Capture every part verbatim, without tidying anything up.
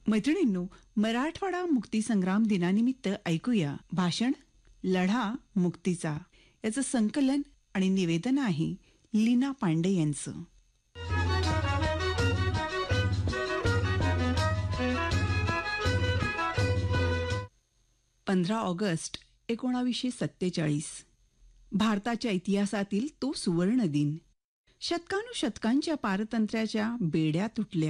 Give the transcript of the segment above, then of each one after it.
मैत्रिणींनो, मराठवाडा मुक्तीसंग्राम दिनानिमित्त ऐकूया भाषण लढा मुक्तीचा. याचं संकलन आणि निवेदन आहे लीना पांडे यांचं. पंधरा ऑगस्ट एकोणावीसशे सत्तेचाळीस भारताच्या इतिहासातील तो सुवर्ण दिन. शतकानुशतकांच्या पारतंत्र्याच्या बेड्या तुटल्या.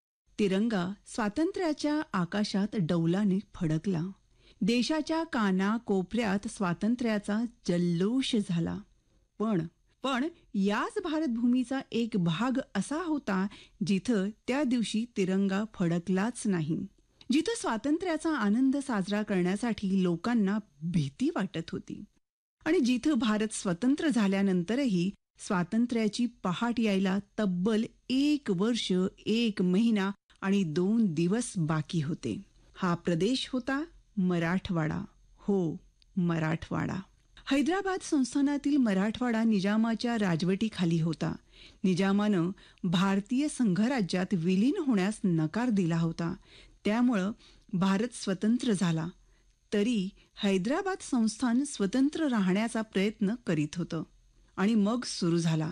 तिरंगा स्वातंत्र्याच्या आकाशात डौलाने फडकला. देशाच्या काना कोपऱ्यात स्वातंत्र्याचा जल्लोष झाला. पण पण याच भारतभूमीचा एक भाग असा होता जिथं त्या दिवशी तिरंगा फडकलाच नाही. जिथं स्वातंत्र्याचा आनंद साजरा करण्यासाठी लोकांना भीती वाटत होती. आणि जिथं भारत स्वतंत्र झाल्यानंतरही स्वातंत्र्याची पहाट यायला तब्बल एक वर्ष, एक महिना आणि दोन दिवस बाकी होते. हा प्रदेश होता मराठवाडा. हो, मराठवाडा. हैदराबाद संस्थानातील मराठवाडा निजामाच्या राजवटीखाली होता. निजामानं भारतीय संघराज्यात विलीन होण्यास नकार दिला होता. त्यामुळं भारत स्वतंत्र झाला. तरी हैदराबाद संस्थान स्वतंत्र राहण्याचा प्रयत्न करीत होतं. आणि मग सुरू झाला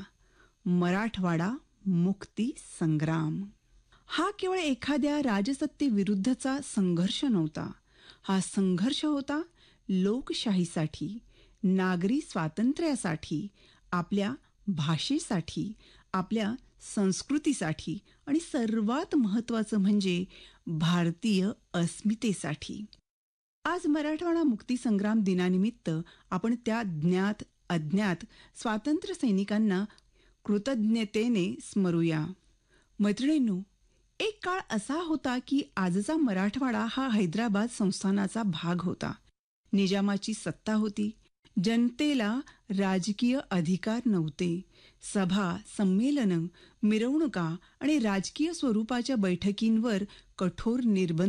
मराठवाडा मुक्ती संग्राम. हा केवळ एखाद्या राजसत्तेविरुद्धचा संघर्ष नव्हता. हा संघर्ष होता लोकशाहीसाठी, नागरी स्वातंत्र्यासाठी, आपल्या भाषेसाठी, आपल्या संस्कृतीसाठी आणि सर्वात महत्त्वाचं म्हणजे भारतीय अस्मितेसाठी. आज मराठवाडा मुक्ती संग्राम दिनानिमित्त आपण त्या ज्ञात अज्ञात स्वातंत्र्य सैनिकांना कृतज्ञतेने स्मरूया. मैत्रिणींनो, एक काळ असा होता की आजचा मराठवाडा हा हैदराबाद संस्थानाचा भाग होता. निजामाची सत्ता होती. जनतेला राजकीय अधिकार नव्हते. सभा, संमेलनं, मिरवणुका आणि राजकीय स्वरूपाच्या बैठकींवर कठोर निर्बंध